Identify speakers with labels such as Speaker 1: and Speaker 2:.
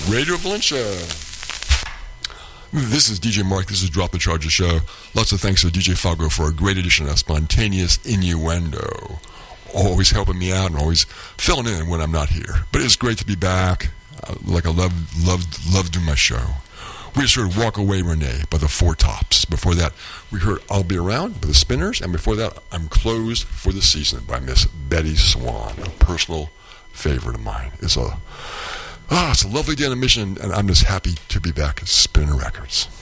Speaker 1: Radio Valencia. This is DJ Mark. This is Drop the Charges Show. Lots of thanks to DJ Fago for a great edition of Spontaneous Innuendo. Always helping me out and always filling in when I'm not here. But it's great to be back. Like I love doing my show. We just heard Walk Away Renee by the Four Tops. Before that, we heard I'll Be Around by the Spinners. And before that, I'm Closed for the Season by Miss Betty Swan, a personal favorite of mine. It's a lovely day on a mission, and I'm just happy to be back at Spinner Records.